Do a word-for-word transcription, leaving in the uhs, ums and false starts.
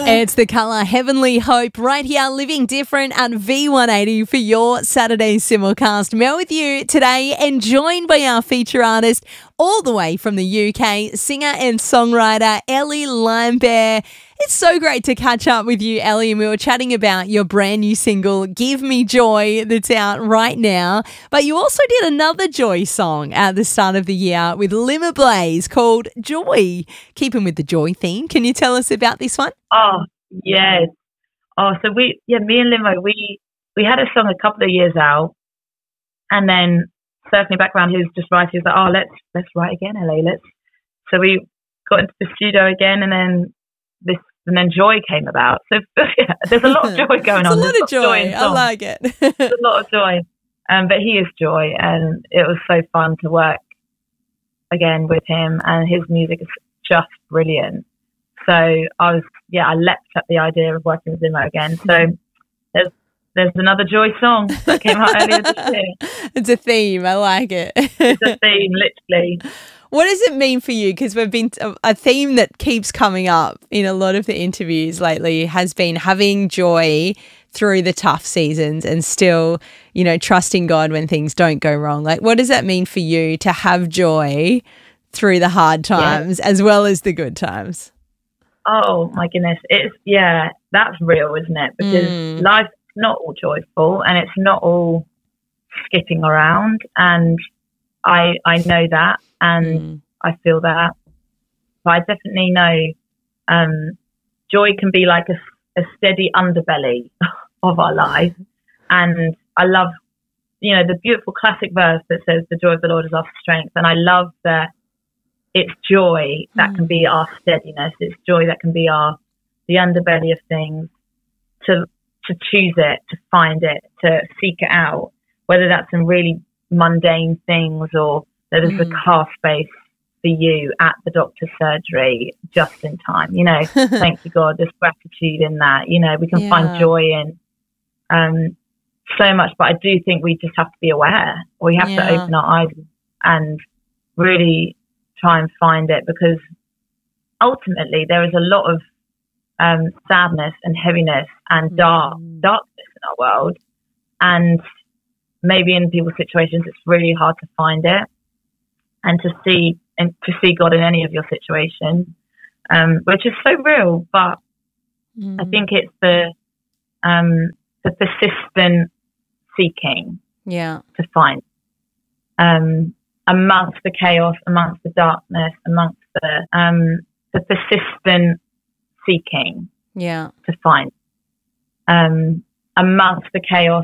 It's the colour Heavenly Hope right here, living different at V one eighty for your Saturday simulcast. Mel with you today and joined by our feature artist all the way from the U K, singer and songwriter Ellie Limebear. It's so great to catch up with you, Ellie, and we were chatting about your brand new single, Give Me Joy, that's out right now. But you also did another Joy song at the start of the year with Limmer Blaze called Joy. Keeping with the Joy theme, can you tell us about this one? Oh, yes. Oh, so we, yeah, me and Limo, we, we had a song a couple of years out, and then circling back around, he was just writing, he was like, oh, let's, let's write again, Ellie, let's. So we got into the studio again, and then this, and then Joy came about. So yeah, there's a lot of joy going on. There's a lot there's of joy. joy I like it. There's a lot of joy. Um, but he is Joy, and it was so fun to work again with him, and his music is just brilliant. So I was, yeah, I leapt at the idea of working with him again. So there's there's another Joy song that came out earlier this year. It's a theme. I like it. It's a theme, literally. What does it mean for you? Because we've been a theme that keeps coming up in a lot of the interviews lately has been having joy through the tough seasons and still, you know, trusting God when things don't go wrong. Like, what does that mean for you to have joy through the hard times yeah. as well as the good times? Oh my goodness. It's, yeah, that's real, isn't it? Because mm. life's not all joyful and it's not all skipping around. And I, I know that. And mm. I feel that. But I definitely know um, joy can be like a, a steady underbelly of our life. And I love, you know, the beautiful classic verse that says, the joy of the Lord is our strength. And I love that it's joy that mm. can be our steadiness. It's joy that can be our, the underbelly of things, to, to choose it, to find it, to seek it out, whether that's in really mundane things or that is the car space for you at the doctor's surgery just in time. You know, thank you, God, there's gratitude in that. You know, we can yeah. find joy in um, so much, but I do think we just have to be aware. We have yeah. to open our eyes and really try and find it, because ultimately there is a lot of um, sadness and heaviness and dark, mm. darkness in our world. And maybe in people's situations, it's really hard to find it. And to see and to see God in any of your situations, um, which is so real. But mm. I think it's the um, the persistent seeking, yeah, to find um, amongst the chaos, amongst the darkness, amongst the um, the persistent seeking, yeah, to find um, amongst the chaos,